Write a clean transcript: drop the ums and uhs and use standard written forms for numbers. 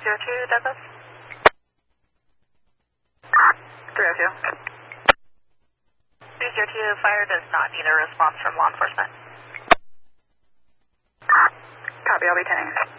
Douglas. 302. 302, fire does not need a response from law enforcement. Copy, I'll be 10.